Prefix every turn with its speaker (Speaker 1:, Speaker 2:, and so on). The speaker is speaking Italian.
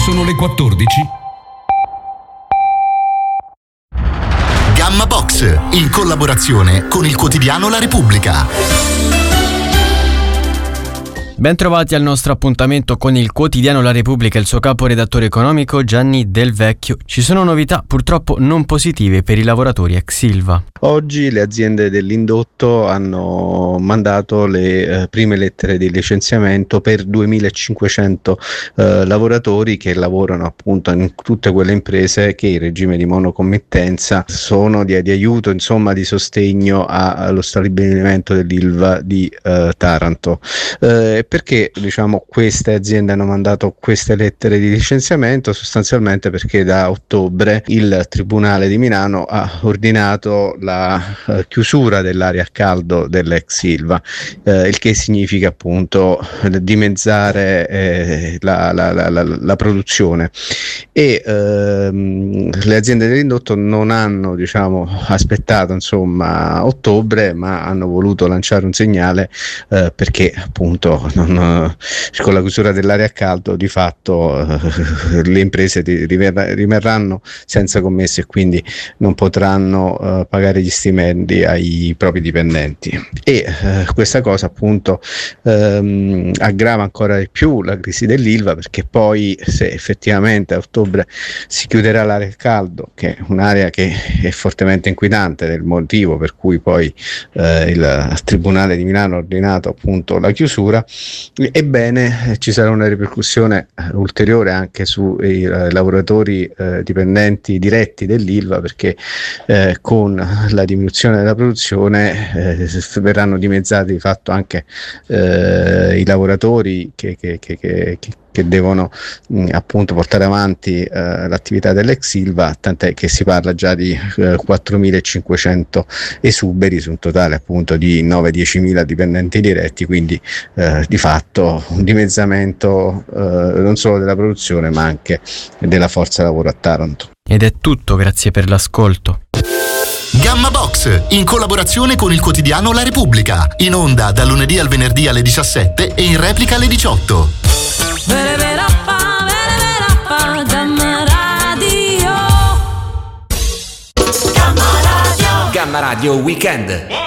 Speaker 1: Sono le 14.
Speaker 2: Gamma Box, in collaborazione con il quotidiano La Repubblica.
Speaker 3: Ben trovati al nostro appuntamento con il quotidiano La Repubblica e il suo caporedattore economico Gianni Del Vecchio. Ci sono novità purtroppo non positive per i lavoratori ex Ilva.
Speaker 4: Oggi le aziende dell'indotto hanno mandato le prime lettere di licenziamento per 2500 lavoratori che lavorano appunto in tutte quelle imprese che in regime di monocommittenza sono di aiuto, insomma di sostegno allo stabilimento dell'Ilva di Taranto. Perché queste aziende hanno mandato queste lettere di licenziamento? Sostanzialmente perché da ottobre il Tribunale di Milano ha ordinato la chiusura dell'area a caldo dell'ex Ilva, il che significa appunto dimezzare la produzione, e le aziende dell'indotto non hanno aspettato ottobre, ma hanno voluto lanciare un segnale, perché appunto con la chiusura dell'area a caldo di fatto le imprese rimarranno senza commesse e quindi non potranno pagare gli stipendi ai propri dipendenti, e questa cosa appunto aggrava ancora di più la crisi dell'Ilva, perché poi se effettivamente a ottobre si chiuderà l'area a caldo, che è un'area che è fortemente inquinante, del motivo per cui poi il Tribunale di Milano ha ordinato appunto la chiusura, ebbene ci sarà una ripercussione ulteriore anche sui lavoratori dipendenti diretti dell'Ilva, perché con la diminuzione della produzione verranno dimezzati di fatto anche i lavoratori che devono appunto portare avanti l'attività dell'ex Ilva, tant'è che si parla già di 4.500 esuberi su un totale appunto di 9-10.000 dipendenti diretti, quindi di fatto un dimezzamento non solo della produzione ma anche della forza lavoro a Taranto.
Speaker 3: Ed è tutto, grazie per l'ascolto.
Speaker 2: Gamma Box, in collaborazione con il quotidiano La Repubblica, in onda dal lunedì al venerdì alle 17 e in replica alle 18.
Speaker 5: Gamma Radio Weekend.